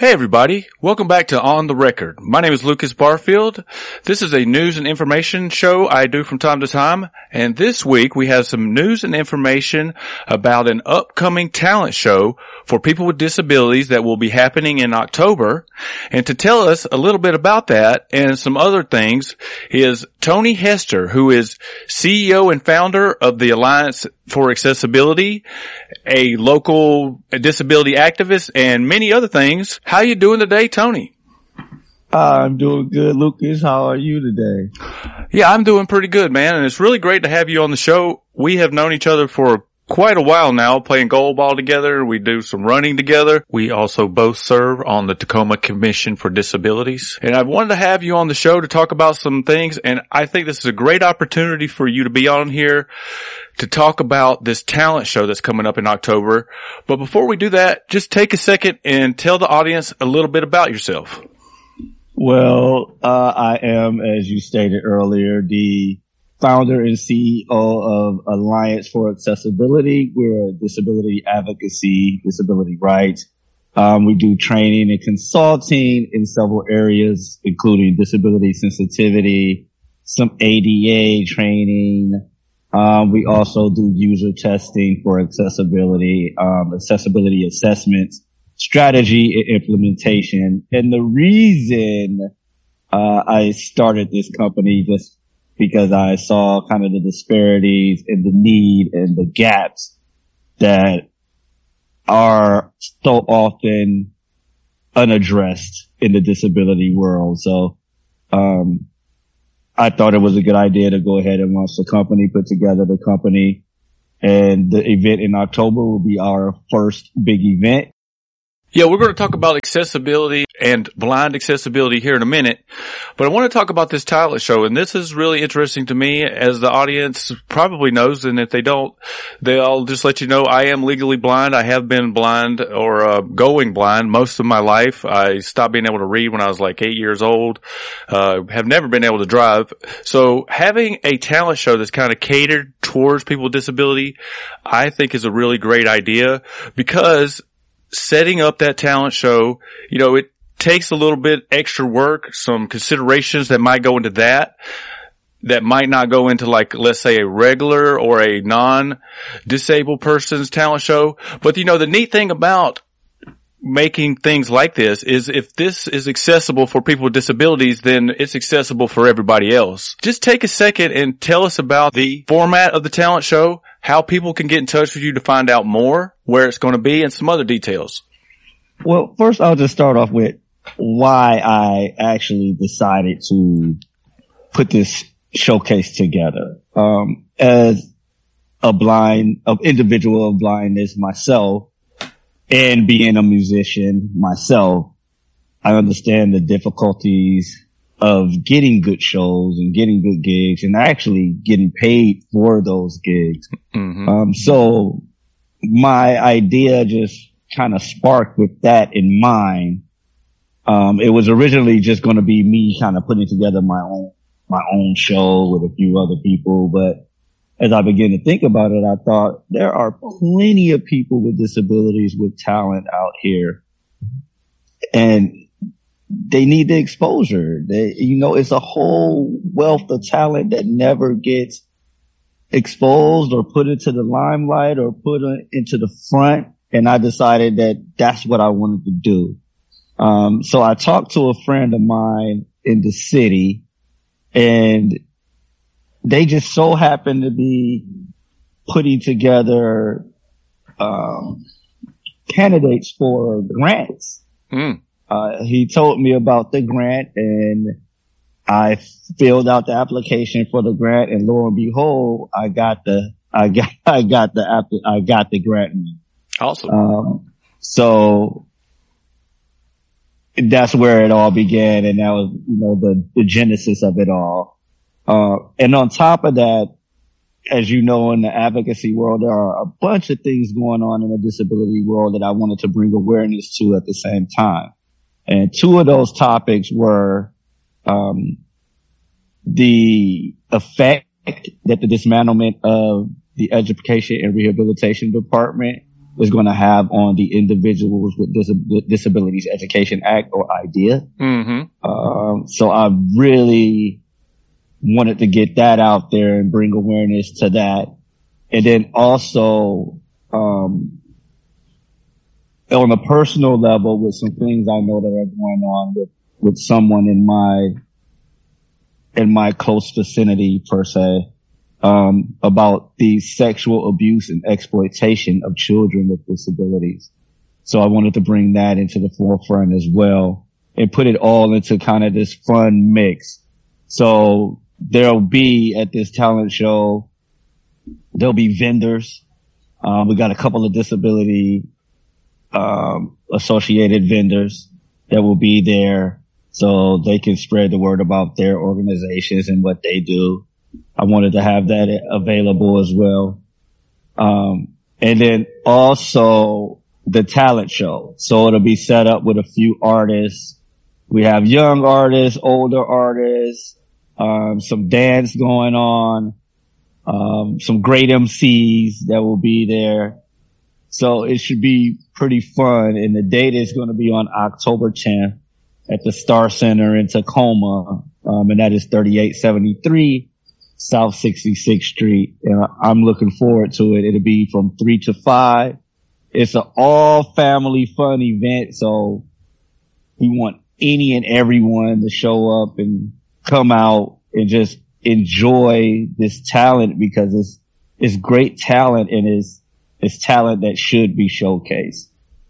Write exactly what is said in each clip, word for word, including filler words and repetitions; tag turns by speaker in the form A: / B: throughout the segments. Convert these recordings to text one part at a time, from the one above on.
A: Hey everybody, welcome back to On the Record. My name is Lucas Barfield. This is a news and information show I do from time to time, and this week we have some news and information about an upcoming talent show for people with disabilities that will be happening in October. And to tell us a little bit about that and some other things is Tony Hester, who is C E O and founder of the Alliance for Accessibility, a local disability activist, and many other things. How you doing today, Tony?
B: I'm doing good, Lucas. How are you today?
A: Yeah, I'm doing pretty good, man. And it's really great to have you on the show. We have known each other for quite a while now, playing goalball together. We do some running together. We also both serve on the Tacoma Commission for Disabilities. And I wanted to have you on the show to talk about some things. And I think this is a great opportunity for you to be on here to talk about this talent show that's coming up in October. But before we do that, just take a second and tell the audience a little bit about yourself.
B: Well, uh, I am, as you stated earlier, the founder and C E O of Alliance for Accessibility. We're a disability advocacy, disability rights. Um, we do training and consulting in several areas, including disability sensitivity, some A D A training. Um, we also do user testing for accessibility, um, accessibility assessments, strategy and implementation. And the reason, uh, I started this company just because I saw kind of the disparities and the need and the gaps that are so often unaddressed in the disability world. So, um, I thought it was a good idea to go ahead and launch the company, put together the company, and the event in October will be our first big event.
A: Yeah, we're going to talk about accessibility and blind accessibility here in a minute, but I want to talk about this talent show, and this is really interesting to me, as the audience probably knows, and if they don't, they'll just let you know I am legally blind. I have been blind or uh, going blind most of my life. I stopped being able to read when I was like eight years old, uh, have never been able to drive. So having a talent show that's kind of catered towards people with disability, I think is a really great idea, because setting up that talent show, you know, it takes a little bit extra work, some considerations that might go into that, that might not go into, like, let's say a regular or a non-disabled person's talent show. But, you know, the neat thing about making things like this is if this is accessible for people with disabilities, then it's accessible for everybody else. Just take a second and tell us about the format of the talent show, how people can get in touch with you to find out more, where it's going to be, and some other details.
B: Well, first I'll just start off with why I actually decided to put this showcase together. Um, as a blind, of individual of blindness myself, and being a musician myself, I understand the difficulties of getting good shows and getting good gigs and actually getting paid for those gigs. Mm-hmm. Um, so my idea just kind of sparked with that in mind. Um, it was originally just going to be me kind of putting together my own, my own show with a few other people. But as I began to think about it, I thought there are plenty of people with disabilities with talent out here, and they need the exposure. They, you know, it's a whole wealth of talent that never gets exposed or put into the limelight or put into the front. And I decided that that's what I wanted to do. Um, so I talked to a friend of mine in the city, and they just so happened to be putting together, um, candidates for grants. Mm. Uh, he told me about the grant, and I filled out the application for the grant, and lo and behold, I got the, I got, I got the app, I got the grant.
A: Awesome.
B: Um, so that's where it all began, and that was, you know, the, the genesis of it all. Uh, and on top of that, as you know, in the advocacy world, there are a bunch of things going on in the disability world that I wanted to bring awareness to at the same time. And two of those topics were, um, the effect that the dismantlement of the education and rehabilitation department is going to have on the Individuals with Dis- Disabilities Education Act, or IDEA.
A: Mm-hmm.
B: Um, so I really wanted to get that out there and bring awareness to that. And then also, um, on a personal level, with some things I know that are going on with, with someone in my, in my close vicinity per se, um, about the sexual abuse and exploitation of children with disabilities. So I wanted to bring that into the forefront as well and put it all into kind of this fun mix. So there'll be at this talent show, there'll be vendors. Um, we got a couple of disability, um, associated vendors that will be there so they can spread the word about their organizations and what they do. I wanted to have that available as well. Um, and then also the talent show. So it'll be set up with a few artists. We have young artists, older artists, um, some dance going on, um, some great M Cs that will be there. So it should be pretty fun. And the date is going to be on October tenth at the Star Center in Tacoma. Um, and that is thirty-eight seventy-three South sixty-sixth Street. And I'm looking forward to it. It'll be from three to five. It's an all family fun event. So we want any and everyone to show up and come out and just enjoy this talent, because it's, it's great talent, and it's, it's talent that should be showcased.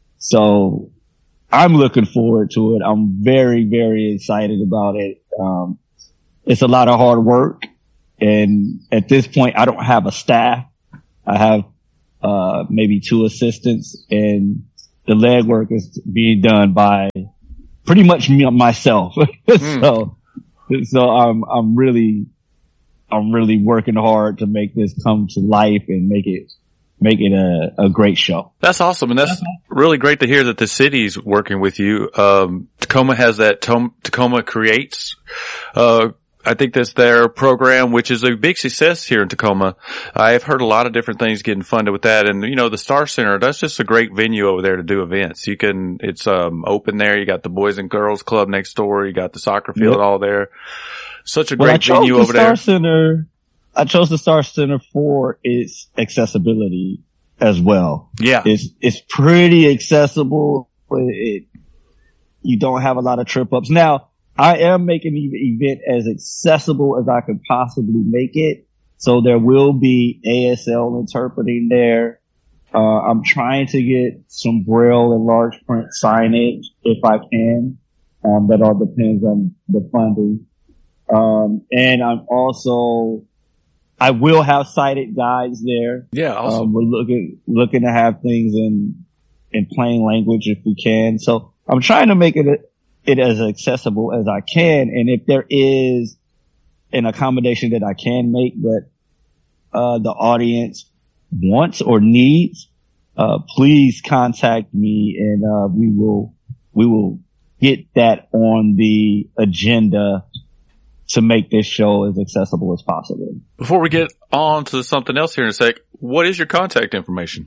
B: So I'm looking forward to it. I'm very, very excited about it. Um, it's a lot of hard work. And at this point, I don't have a staff. I have, uh, maybe two assistants, and the legwork is being done by pretty much me, myself. Mm. so, so I'm, I'm really, I'm really working hard to make this come to life and make it, make it a, a great show.
A: That's awesome. And that's really great to hear that the city's working with you. Um, Tacoma has that Tom, Tacoma Creates, uh, I think that's their program, which is a big success here in Tacoma. I've heard a lot of different things getting funded with that. And, you know, the Star Center, that's just a great venue over there to do events. You can, it's, um, open there. You got the Boys and Girls Club next door. You got the soccer field yep. all there. Such a
B: well,
A: great venue
B: the
A: over
B: Star
A: there.
B: Center, I chose the Star Center for its accessibility as well.
A: Yeah.
B: It's, it's pretty accessible. It, you don't have a lot of trip ups. Now, I am making the event as accessible as I could possibly make it. So there will be A S L interpreting there. Uh, I'm trying to get some Braille and large print signage if I can. Um, that all depends on the funding. Um, and I'm also, I will have sighted guides there.
A: Yeah, awesome.
B: Um, we're looking, looking to have things in, in plain language if we can. So I'm trying to make it a, it as accessible as I can. And if there is an accommodation that I can make that, uh, the audience wants or needs, uh, please contact me, and, uh, we will, we will get that on the agenda to make this show as accessible as possible.
A: Before we get on to something else here in a sec, what is your contact information?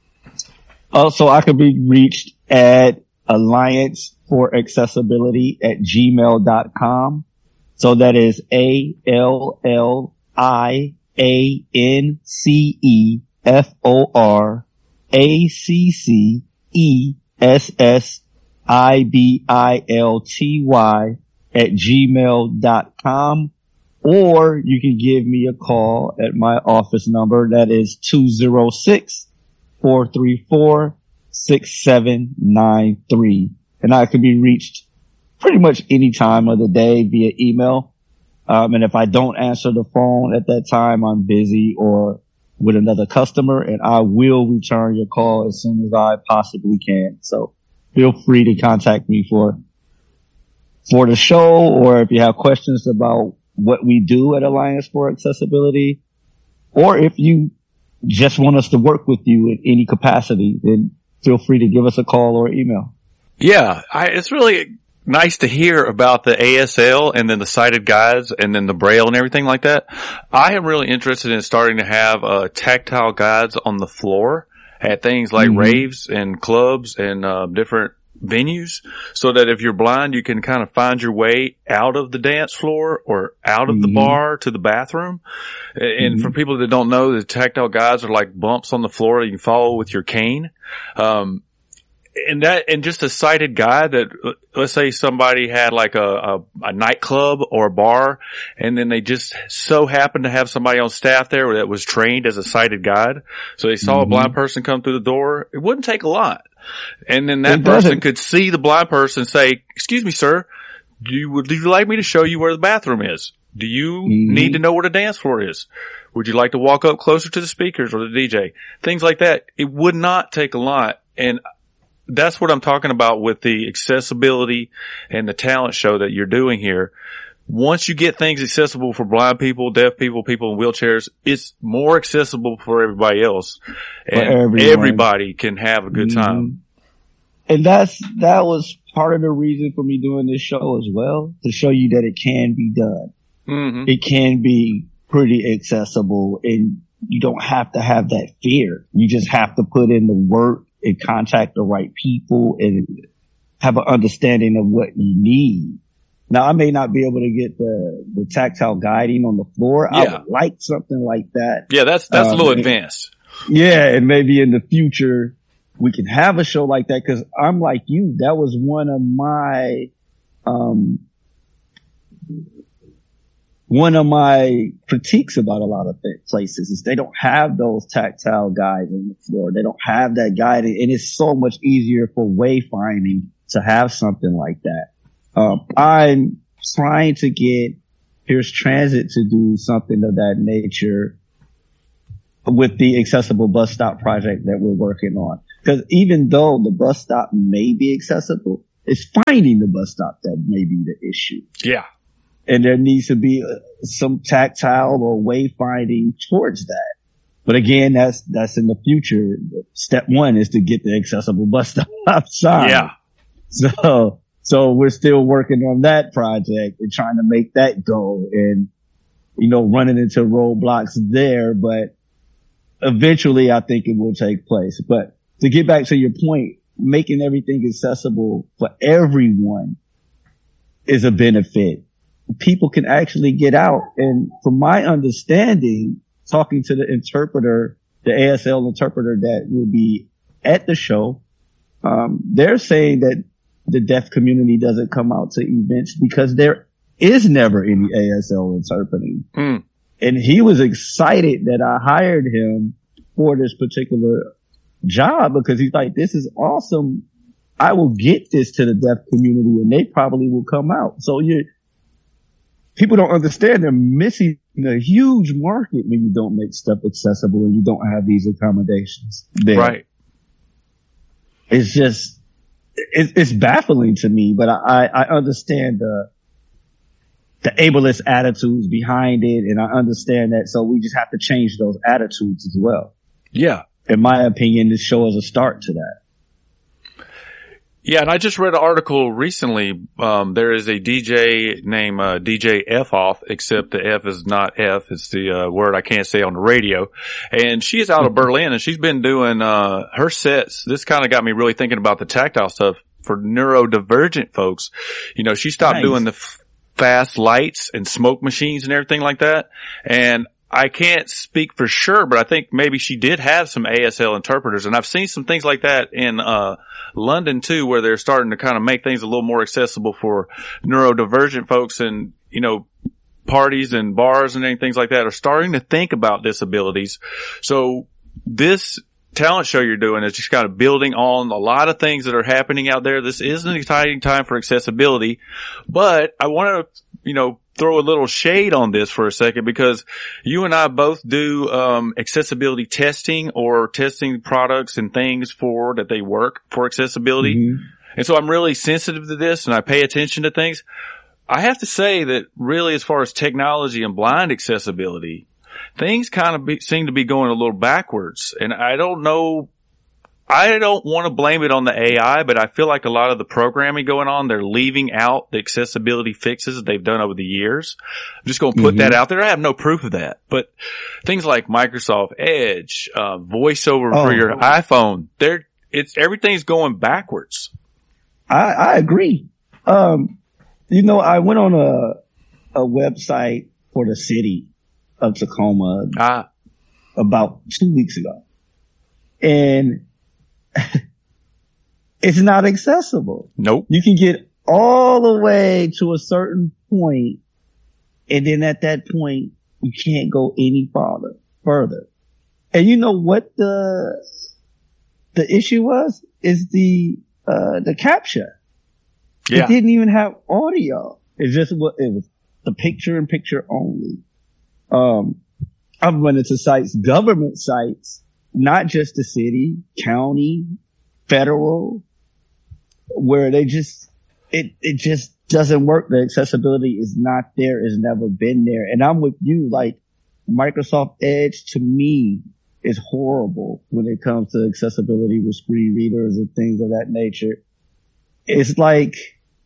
B: Uh, so I could be reached at Alliance for Accessibility at gmail dot com. So that is A L L I A N C E F O R A C C E S S I B I L T Y at gmail dot com. Or you can give me a call at my office number. That is two oh six, four three four, six seven nine three. And I can be reached pretty much any time of the day via email. Um, and if I don't answer the phone at that time, I'm busy or with another customer, and I will return your call as soon as I possibly can. So feel free to contact me for, for the show, or if you have questions about what we do at Alliance for Accessibility, or if you just want us to work with you in any capacity, then feel free to give us a call or email.
A: Yeah, I, it's really nice to hear about the A S L and then the sighted guides and then the Braille and everything like that. I am really interested in starting to have uh, tactile guides on the floor at things like
B: Mm-hmm.
A: raves and clubs and uh, different venues, so that if you're blind, you can kind of find your way out of the dance floor or out of the
B: Mm-hmm.
A: bar to the bathroom. And
B: Mm-hmm.
A: for people that don't know, the tactile guides are like bumps on the floor that you can follow with your cane. Um, and that, and just a sighted guide that, let's say somebody had like a, a, a nightclub or a bar, and then they just so happened to have somebody on staff there that was trained as a sighted guide. So they saw
B: Mm-hmm.
A: a blind person come through the door. It wouldn't take a lot. And then that
B: It
A: person
B: doesn't.
A: could see the blind person say, excuse me, sir, do you, would you like me to show you where the bathroom is? Do you
B: Mm-hmm.
A: need to know where the dance floor is? Would you like to walk up closer to the speakers or the D J? Things like that. It would not take a lot. And that's what I'm talking about with the accessibility and the talent show that you're doing here. Once you get things accessible for blind people, deaf people, people in wheelchairs, it's more accessible for everybody else. And
B: everyone.
A: everybody can have a good time.
B: Mhm. And that's, that was part of the reason for me doing this show as well, to show you that it can be done.
A: Mm-hmm.
B: It can be pretty accessible, and you don't have to have that fear. You just have to put in the work and contact the right people and have an understanding of what you need. Now, I may not be able to get the, the tactile guiding on the floor. I
A: Yeah.
B: would like something like that.
A: Yeah, that's, that's
B: Um,
A: a little
B: and-
A: advanced.
B: Yeah, and maybe in the future we can have a show like that, because I'm like you. That was one of my, um, one of my critiques about a lot of th- places is they don't have those tactile guides on the floor. They don't have that guiding, and it's so much easier for wayfinding to have something like that. Um, I'm trying to get Pierce Transit to do something of that nature with the accessible bus stop project that we're working on. Because even though the bus stop may be accessible, it's finding the bus stop that may be the issue.
A: Yeah.
B: And there needs to be uh, some tactile or wayfinding towards that. But again, that's, that's in the future. Step one is to get the accessible bus stop sign.
A: Yeah.
B: So, so we're still working on that project and trying to make that go, and, you know, running into roadblocks there, but eventually I think it will take place. But to get back to your point, making everything accessible for everyone is a benefit. People can actually get out. And from my understanding, talking to the interpreter, the A S L interpreter that will be at the show, um, they're saying that the deaf community doesn't come out to events because there is never any A S L interpreting.
A: Mm.
B: And he was excited that I hired him for this particular job, because he's like, this is awesome. I will get this to the deaf community and they probably will come out. So you, people don't understand they're missing a huge market when you don't make stuff accessible and you don't have these accommodations there.
A: Right.
B: It's just, it, it's baffling to me, but I, I understand the, the ableist attitudes behind it, and I understand that. So we just have to change those attitudes as well.
A: Yeah.
B: In my opinion, this show is a start to that.
A: Yeah, and I just read an article recently. Um, there is a D J named uh, D J F Off, except the F is not F. It's the uh, word I can't say on the radio. And she is out of Berlin, and she's been doing uh, her sets. This kind of got me really thinking about the tactile stuff for neurodivergent folks. You know, she stopped
B: Nice.
A: doing the f- fast lights and smoke machines and everything like that. And I can't speak for sure, but I think maybe she did have some A S L interpreters, and I've seen some things like that in uh London too, where they're starting to kind of make things a little more accessible for neurodivergent folks, and you know, parties and bars and things like that are starting to think about disabilities. So this talent show you're doing is just kind of building on a lot of things that are happening out there. This is an exciting time for accessibility, but I want to, you know, throw a little shade on this for a second, because you and I both do um accessibility testing, or testing products and things for that they work for accessibility.
B: Mm-hmm.
A: And so I'm really sensitive to this, and I pay attention to things. I have to say that really, as far as technology and blind accessibility, things kind of be, seem to be going a little backwards. And I don't know I don't want to blame it on the A I, but I feel like a lot of the programming going on, they're leaving out the accessibility fixes that they've done over the years. I'm just going to put mm-hmm. that out there. I have no proof of that, but things like Microsoft Edge, uh, VoiceOver oh, for your oh. iPhone, they're, it's, everything's going backwards.
B: I, I agree. Um, you know, I went on a, a website for the city of Tacoma ah. about two weeks ago, and it's not accessible.
A: Nope.
B: You can get all the way to a certain point, and then at that point, you can't go any farther, further. And you know what the the issue was? Is the uh the capture. Yeah. It didn't even have audio. It's just what it was, the picture in picture only. Um, I've run into sites, government sites, not just the city, county, federal, where they just, it, it just doesn't work. The accessibility is not there. It's never been there. And I'm with you. Like, Microsoft Edge to me is horrible when it comes to accessibility with screen readers and things of that nature. It's like,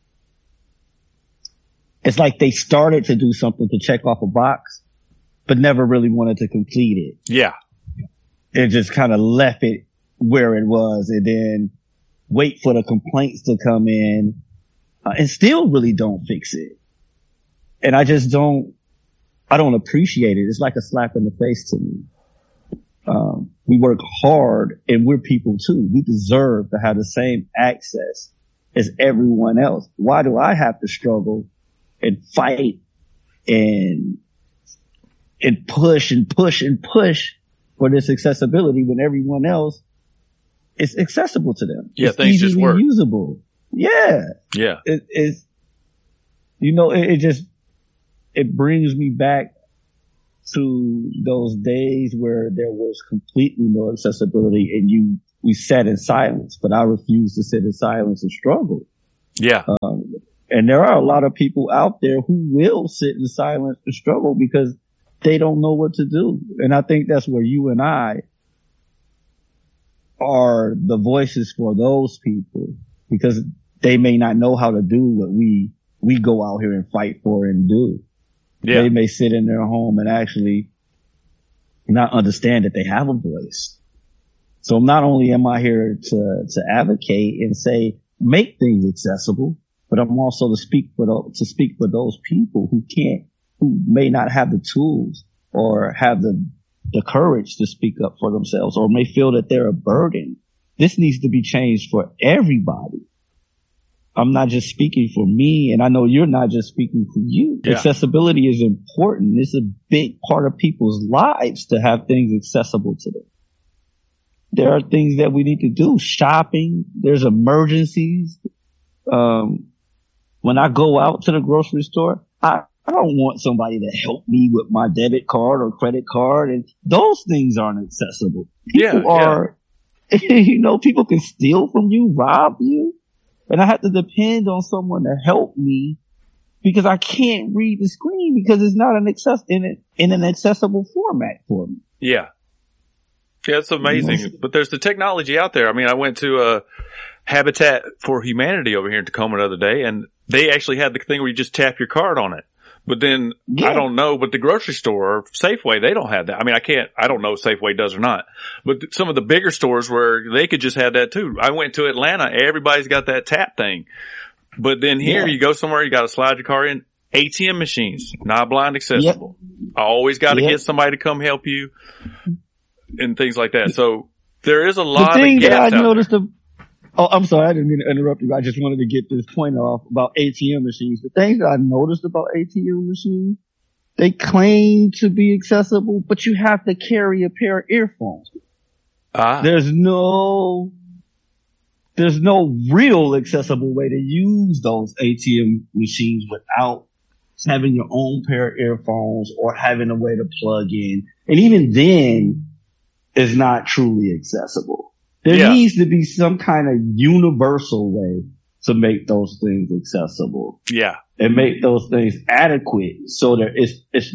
B: it's like they started to do something to check off a box, but never really wanted to complete it.
A: Yeah.
B: It just kind of left it where it was and then wait for the complaints to come in uh, and still really don't fix it. And I just don't, I don't appreciate it. It's like a slap in the face to me. Um, we work hard and we're people too. We deserve to have the same access as everyone else. Why do I have to struggle and fight and, and push and push and push for this accessibility when everyone else is accessible to them?
A: Yeah,
B: it's
A: things just work.
B: Usable. Yeah.
A: Yeah.
B: It, it's, you know, it, it just, it brings me back to those days where there was completely no accessibility and you, you sat in silence, but I refuse to sit in silence and struggle.
A: Yeah.
B: Um, and there are a lot of people out there who will sit in silence and struggle because they don't know what to do. And I think that's where you and I are the voices for those people, because they may not know how to do what we, we go out here and fight for and do. Yeah. They may sit in their home and actually not understand that they have a voice. So not only am I here to, to advocate and say, make things accessible, but I'm also to speak for those, to speak for those people who can't, who may not have the tools or have the, the courage to speak up for themselves or may feel that they're a burden. This needs to be changed for everybody. I'm not just speaking for me, and I know you're not just speaking for you. Yeah. Accessibility is important. It's a big part of people's lives to have things accessible to them. There are things that we need to do. Shopping. There's emergencies. Um, when I go out to the grocery store, I, I don't want somebody to help me with my debit card or credit card, and those things aren't accessible. People yeah, are, yeah. you know, people can steal from you, rob you. And I have to depend on someone to help me because I can't read the screen because it's not an access in it in an accessible format for me.
A: Yeah. Yeah, it's amazing. You know? But there's the technology out there. I mean, I went to a Habitat for Humanity over here in Tacoma the other day, and they actually had the thing where you just tap your card on it. But then, yeah. I don't know, but the grocery store or Safeway, they don't have that. I mean, I can't, I don't know if Safeway does or not. But some of the bigger stores where they could just have that too. I went to Atlanta, everybody's got that tap thing. But then here, yeah. you go somewhere, you got to slide your car in. A T M machines, not blind accessible. Yep. I always got to yep. get somebody to come help you and things like that. So there is a lot
B: the thing
A: of gaps
B: that I
A: out
B: noticed
A: there.
B: The- Oh, I'm sorry. I didn't mean to interrupt you. I just wanted to get this point off about A T M machines. The things that I noticed about A T M machines, they claim to be accessible, but you have to carry a pair of earphones. Ah. There's no, there's no real accessible way to use those A T M machines without having your own pair of earphones or having a way to plug in. And even then, it's not truly accessible. There yeah. needs to be some kind of universal way to make those things accessible.
A: Yeah.
B: And make those things adequate so that it's, it's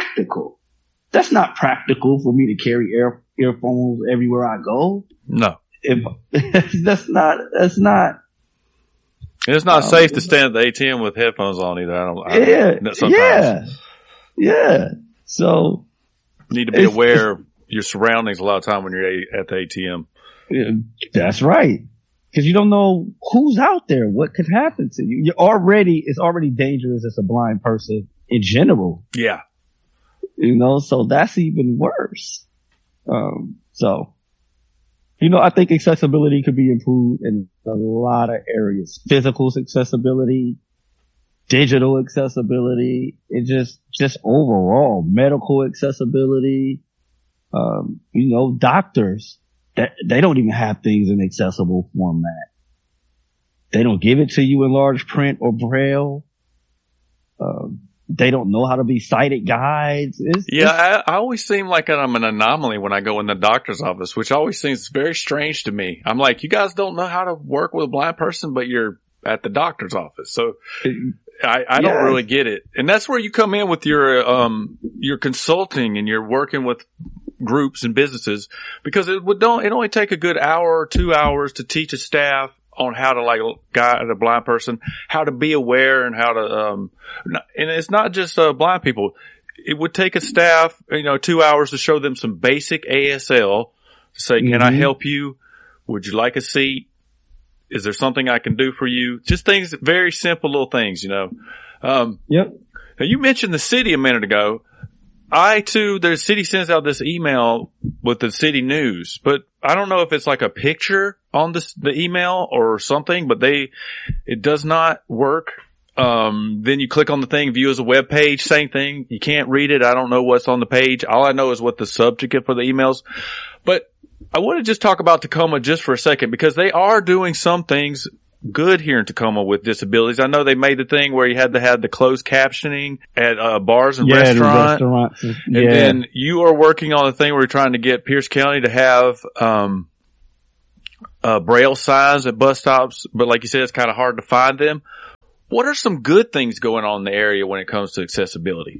B: practical. That's not practical for me to carry ear, earphones everywhere I go.
A: No.
B: if that's not, that's not.
A: It's not um, safe to stand at the A T M with headphones on either. I don't. I,
B: yeah, yeah, yeah. So
A: you need to be aware of your surroundings a lot of time when you're at the A T M.
B: Yeah, that's right. Because you don't know who's out there, what could happen to you. You're already, it's already dangerous as a blind person in general.
A: Yeah.
B: You know, so that's even worse. Um, so, you know, I think accessibility could be improved in a lot of areas. Physical accessibility, digital accessibility, and just, just overall medical accessibility. Um, you know, doctors, that they don't even have things in accessible format. They don't give it to you in large print or braille. Um, they don't know how to be sighted guides. It's,
A: yeah,
B: it's,
A: I, I always seem like I'm an anomaly when I go in the doctor's office, which always seems very strange to me. I'm like, you guys don't know how to work with a blind person, but you're at the doctor's office. So I, I don't
B: yeah.
A: really get it. And that's where you come in with your, um, your consulting and you're working with groups and businesses, because it would don't, it only take a good hour or two hours to teach a staff on how to like guide a blind person, how to be aware and how to, um, and it's not just, uh, blind people. It would take a staff, you know, two hours to show them some basic A S L to say, mm-hmm. can I help you? Would you like a seat? Is there something I can do for you? Just things, very simple little things, you know. Um,
B: yep.
A: Now you mentioned the city a minute ago. I too, the city sends out this email with the city news, but I don't know if it's like a picture on this, the email or something, but they, it does not work. Um, then you click on the thing, view as a web page, same thing. You can't read it. I don't know what's on the page. All I know is what the subject is for the emails. But I want to just talk about Tacoma just for a second, because they are doing some things good here in Tacoma with disabilities. I know they made the thing where you had to have the closed captioning at uh, bars and
B: yeah,
A: restaurant.
B: restaurants.
A: And
B: yeah.
A: then you are working on a thing where you're trying to get Pierce County to have um uh braille signs at bus stops, but like you said, it's kind of hard to find them. What are some good things going on in the area when it comes to accessibility?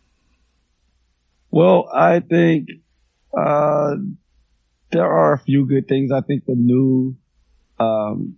B: Well, I think uh there are a few good things. I think the new um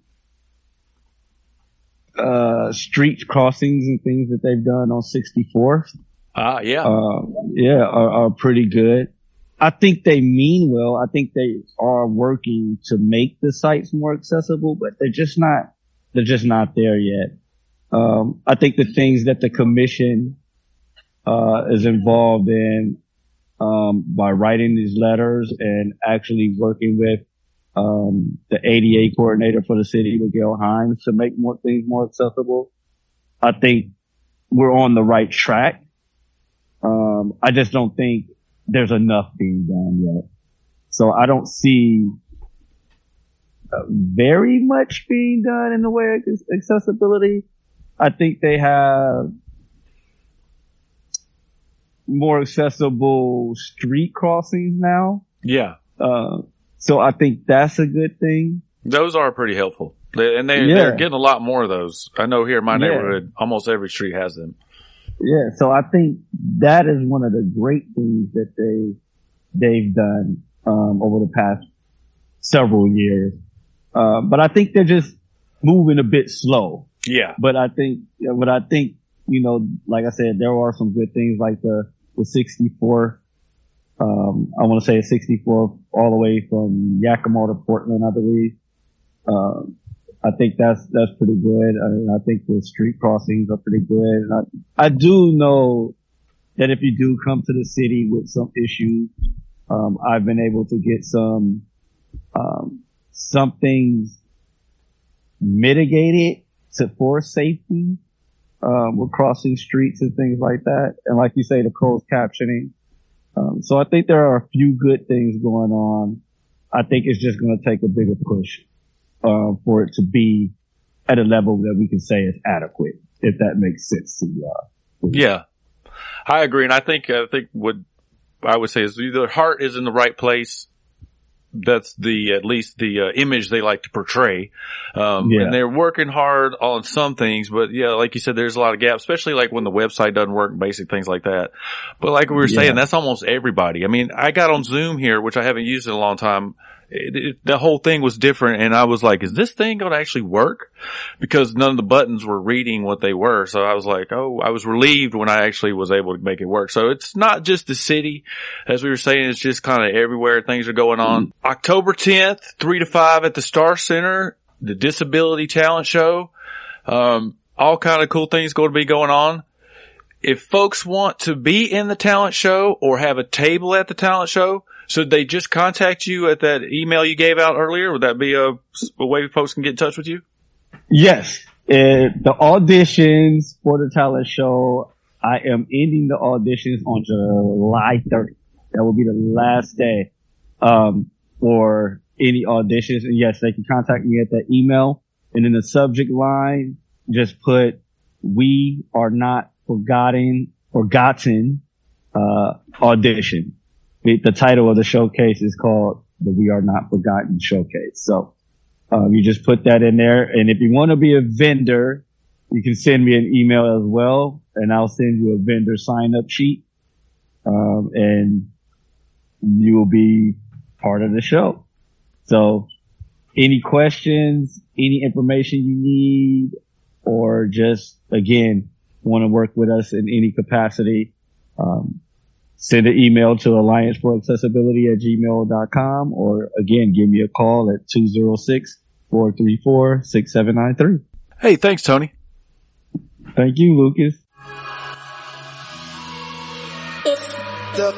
B: uh street crossings and things that they've done on sixty-fourth.
A: Ah, yeah.
B: Uh, yeah, are, are pretty good. I think they mean well. I think they are working to make the sites more accessible, but they're just not, they're just not there yet. Um, I think the things that the commission, uh, is involved in, um, by writing these letters and actually working with, um, the A D A coordinator for the city, Miguel Hines, to make more things more accessible. I think we're on the right track. Um, I just don't think there's enough being done yet. So I don't see uh, very much being done in the way of accessibility. I think they have more accessible street crossings now.
A: Yeah.
B: Uh, so I think that's a good thing.
A: Those are pretty helpful. They, and they, yeah. they're getting a lot more of those. I know here in my yeah. neighborhood, almost every street has them.
B: Yeah, so I think that is one of the great things that they, they've done, um, over the past several years. Uh, but I think they're just moving a bit slow.
A: Yeah.
B: But I think, but I think, you know, like I said, there are some good things like the, the sixty-fourth, um, I want to say a sixty-fourth all the way from Yakima to Portland, I believe. Um, I think that's, that's pretty good. I, I think the street crossings are pretty good. And I, I do know that if you do come to the city with some issues, um, I've been able to get some, um, some things mitigated to for safety, um, with crossing streets and things like that. And like you say, the closed captioning. Um, so I think there are a few good things going on. I think it's just going to take a bigger push. Uh, for it to be at a level that we can say is adequate, if that makes sense to you. Uh,
A: yeah, I agree. And I think, I think what I would say is the heart is in the right place. That's the, at least the uh, image they like to portray. Um, yeah. And they're working hard on some things, but yeah, like you said, there's a lot of gaps, especially like when the website doesn't work, basic things like that. But like we were saying, yeah. that's almost everybody. I mean, I got on Zoom here, which I haven't used in a long time. it, it, the whole thing was different. And I was like, is this thing going to actually work? Because none of the buttons were reading what they were. So I was like, oh, I was relieved when I actually was able to make it work. So it's not just the city. As we were saying, it's just kind of everywhere things are going on. Mm-hmm. October tenth, three to five at the Star Center, the Disability Talent Show. Um, all kind of cool things going to be going on. If folks want to be in the talent show or have a table at the talent show, should they just contact you at that email you gave out earlier? Would that be a, a way folks can get in touch with you?
B: Yes. Uh, the auditions for the talent show, I am ending the auditions on July thirtieth. That will be the last day um, for any auditions. And yes, they can contact me at that email. And in the subject line, just put, "We are not forgotten, forgotten, uh, audition." The, the title of the showcase is called the We Are Not Forgotten Showcase. So, um, you just put that in there. And if you want to be a vendor, you can send me an email as well, and I'll send you a vendor sign up sheet. Um, and you will be part of the show. So any questions, any information you need, or just, again, want to work with us in any capacity, um, send an email to alliance for accessibility at gmail dot com, or again, give me a call at two oh six, four three four, six seven nine three.
A: Hey, thanks, Tony.
B: Thank you, Lucas.